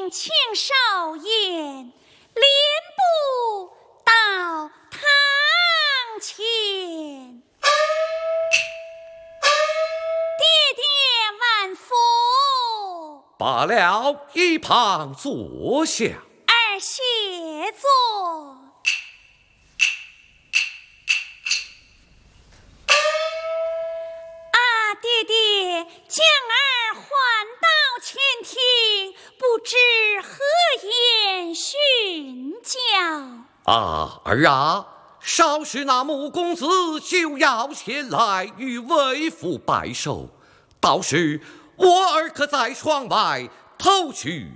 请少爷连步到堂前。爹爹万福。 罢了，一旁坐下。 儿谢座。爹爹将儿唤到前庭，不知何言训教。 儿啊，稍时那穆公子就要前来与为父拜寿，到时我儿可在窗外偷去。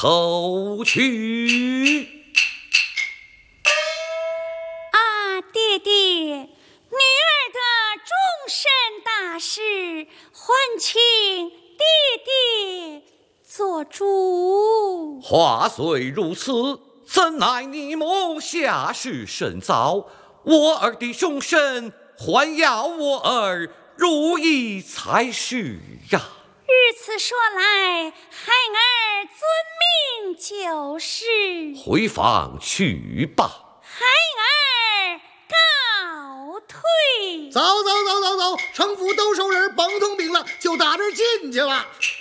爹爹，女儿的终身大事，还请爹爹做主。 话虽如此，怎奈你母下世甚早，我儿的终身还要我儿如意才是啊。 如此说来，孩儿遵命就是。 回房去吧。 孩儿告退。 走，城府都收人，甭通禀了，就打这进去了。